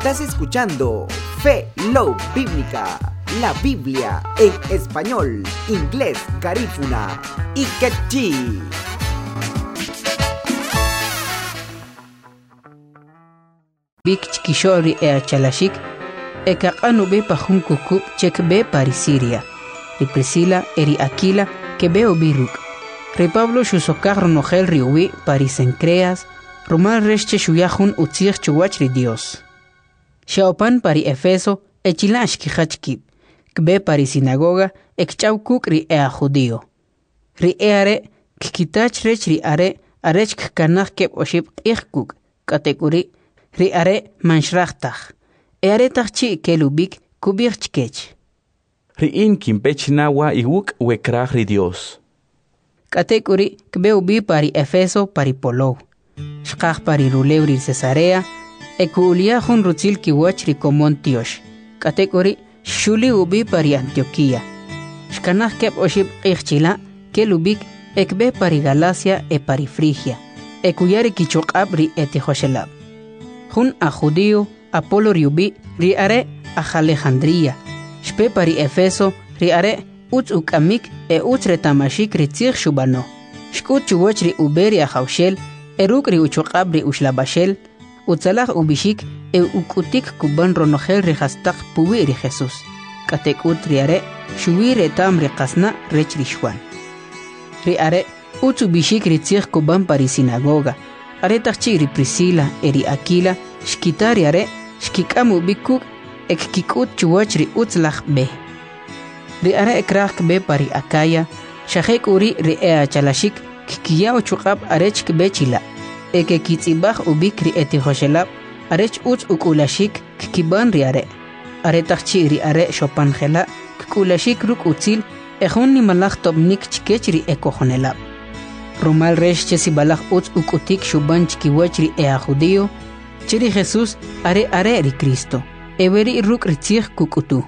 Estás escuchando Fe Love Bíblica, la Biblia en español, inglés, garífuna y quechí. Bik chikishori chalashik, ekaqanu be pajunkukup chek be parisiria. Ri Priscila eri Aquila que veo biruk. Ri Pablo shusokar nogel riuwi parisencreas, rumal resche shuyahun utzir chuwach ri Dios. Shaopan pari Efeso echilash kijachkip, kbe pari sinagoga ekchaukuk ri judío. Ri are kikitach rech ri are arech kanach kep oship irkuk, katekuri ri are manshrachtach. Are tachchi kelubik kubirchkech. Riin kimpechnawa iwuk wekrach ri Dios. Katekuri kbeubi pari Efeso pari Polo. Shkach pari Ruleu ri Cesarea. Ekulia hun rutzil kiwach ri Komon Tiosh. Katekuri shuli ubi pari Antioquía. Shkanach kep oshib ichchila kelubik ekbe pari Galacia e pari Frigia. Ekuyari kichokab ri etihoshelab. Hun a judío Apolo riubi ri are a Alejandría. Shpe pari Efeso ri are utz ukamik e utz retamashik ri tzir shubano. Shkut chuwach ri uberi a haushel, eruk ri uchokab ri ushlabashel, utzalach ubishik e ukutik kuban ronogel ri hastak puwi ri Jesus. Katek ut ri are shuwi retam ri kasna rech ri shwan. Ri are utz ubishik ri tzir kuban pari sinagoga. Are tachchi ri Priscila eri Aquila shkitari are shkikamu bikuk ekkikut chuwach ri utzlach be. Ri are ekrak be pari Acaya, shahek uri ri chalashik kikiyao chukab arech be chila. Eke kitzibach ubik ri etihoshelab arech utz ukulashik kikiban ri are. Are tachchi ri are shopanjela kukulashik ruk utzil ejun ni malach tobnik chikech ri ekojonelab. Romal resh chesibalach utz ukutik shuban chikiwach ri judío, chiri Jesús are ri Cristo. Everi ruk ritzich kukutu.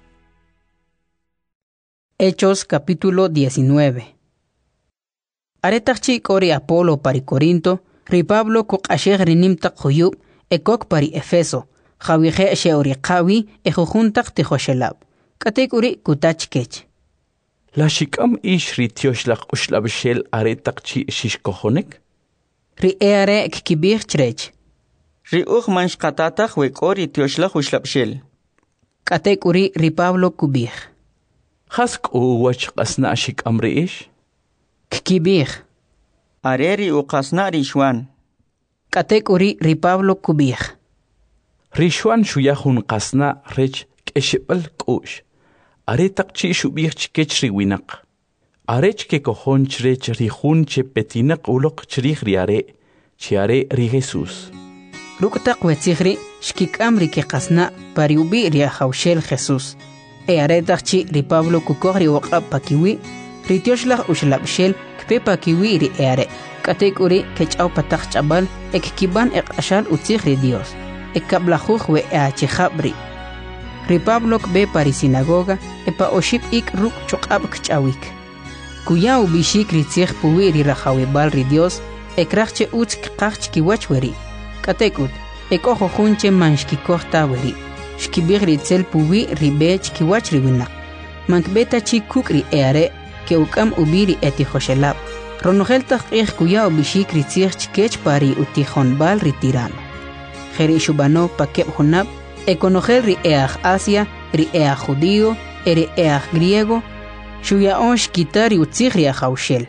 Hechos capítulo 19. Aretachchi kori Apolo pari Corinto, ri Pablo kuk asher rinimtak huyub, ekok pari Efeso, jawihe sheorikawi ejujuntak tihoshelab. Katek uri kutachkech. La shikam ish ri tioshlach ushlabshel aretachchi shishkohonek? Ri are kikibir chrech. Ri mansh katatach wekori tioshlach ushlabshel. Katek uri ri Pablo kubir. Hask uwach qasna shikam ri ish? Kikibir. Areri uqasna ri shwan. Katek uri ri Pablo kubir. Ri shwan shuyahun qasna rech keshibal kush. Aretachchi shubir chkech ri winak. Arech ke kohon chrech ri hun che petinak ulok chrich ri are. Chiare ri Jesus. Ruktak wetzihri shkikam ri ke qasna pariubi ri haushel Jesus. Aretachchi ri Pablo kukori waqab pakiwi, ri tioshlach ushlabshel kpe pakiwi ri are. Katek uri kechau patach chabal ekkiban ashal utzich ri Dios. Ekablajuj we achichabri. Ri Pablo kbe pari sinagoga epa oship ik ruk chokab kchawik. Kuya ubishik ri tzich puwi ri rahawibal ri Dios ekrachche utz kqachch kiwach weri. Katekut ekojo junche manshkikohta weri. Shkibir ri tzel puwi ri bech kiwach ri winak. Mankbeta chi kuk ri are ke ukam ubiri etihoshelab. Ronogel taqih kuya ubishik ri tzich chkech pari utihonbal ri tirano. Jeri shubano pakeb honab ekonogel ri Asia, ri judío, eri griego, shuya onsh kitari utzich ri haushel.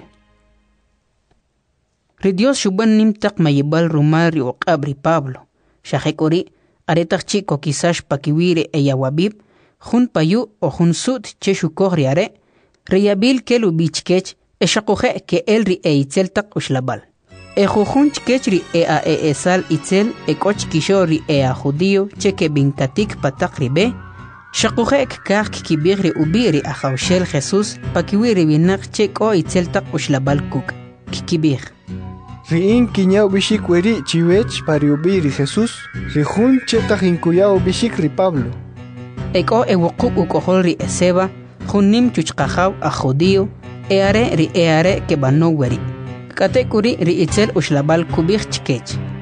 Ri Dios shuban nimtak mayibal rumal ri uqab ri Pablo. Shahekori aretachchi kokisash pakiwire yawabib, jun payu o jun sut cheshukor ri are, riyabil kelu bichkech eshakoje ke el ri itzel tak ushlabal. Ejujun chkech ri esal itzel ekoch kisho ri judío cheke binkatik patak ribe, shakoje ekkach kibir ri ubiri ahaushel Jesus pakiwire binak cheko itzel tak ushlabal kuk. Kikibir. Riin kiñao bishik weri chiwech pariubi ri Jesus, rijun chetach inkuyao bishik ri Pablo. Eko ewokuk ukohol ri Eseba, junim chuchkajaw a judío, ri eare ke bano weri. Katekuri ri itzel ushlabal kubir chkech.